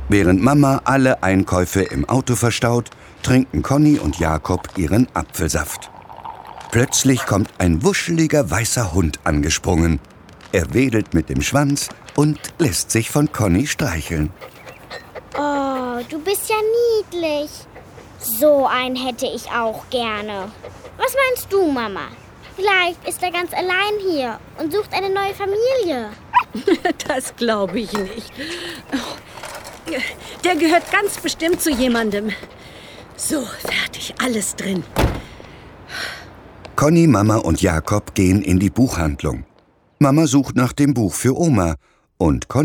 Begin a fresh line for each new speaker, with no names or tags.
Während Mama alle Einkäufe im Auto verstaut, trinken Conny und Jakob ihren Apfelsaft. Plötzlich kommt ein wuscheliger weißer Hund angesprungen. Er wedelt mit dem Schwanz und lässt sich von Conny streicheln.
Oh, du bist ja niedlich. So einen hätte ich auch gerne. Was meinst du, Mama? Vielleicht ist er ganz allein hier und sucht eine neue Familie.
Das glaube ich nicht. Der gehört ganz bestimmt zu jemandem. So, fertig, alles drin.
Conny, Mama und Jakob gehen in die Buchhandlung. Mama sucht nach dem Buch für Oma und Conny